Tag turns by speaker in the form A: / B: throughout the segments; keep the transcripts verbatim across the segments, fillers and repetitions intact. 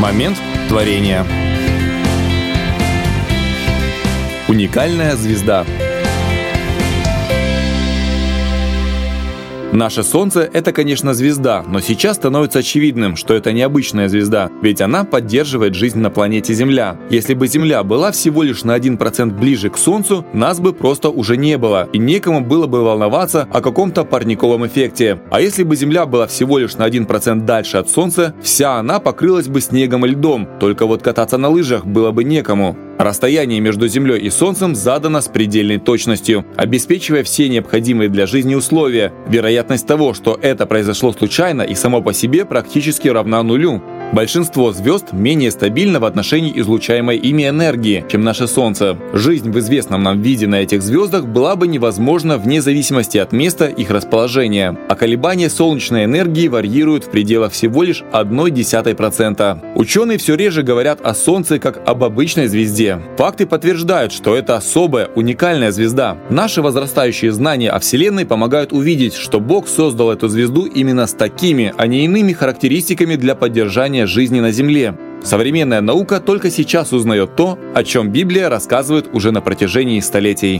A: Момент творения. Уникальная звезда. Наше Солнце — это, конечно, звезда, но сейчас становится очевидным, что это необычная звезда, ведь она поддерживает жизнь на планете Земля. Если бы Земля была всего лишь на один процент ближе к Солнцу, нас бы просто уже не было, и некому было бы волноваться о каком-то парниковом эффекте. А если бы Земля была всего лишь на один процент дальше от Солнца, вся она покрылась бы снегом и льдом, только вот кататься на лыжах было бы некому. Расстояние между Землей и Солнцем задано с предельной точностью, обеспечивая все необходимые для жизни условия. Вероятность того, что это произошло случайно и само по себе, практически равна нулю. Большинство звезд менее стабильно в отношении излучаемой ими энергии, чем наше Солнце. Жизнь в известном нам виде на этих звездах была бы невозможна вне зависимости от места их расположения, а колебания солнечной энергии варьируют в пределах всего лишь ноль целых одна десятая процента. Ученые все реже говорят о Солнце как об обычной звезде. Факты подтверждают, что это особая, уникальная звезда. Наши возрастающие знания о Вселенной помогают увидеть, что Бог создал эту звезду именно с такими, а не иными характеристиками для поддержания жизни на Земле. Современная наука только сейчас узнает то, о чем Библия рассказывает уже на протяжении столетий.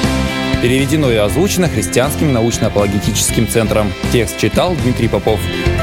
B: Переведено и озвучено Христианским научно-апологетическим центром. Текст читал Дмитрий Попов.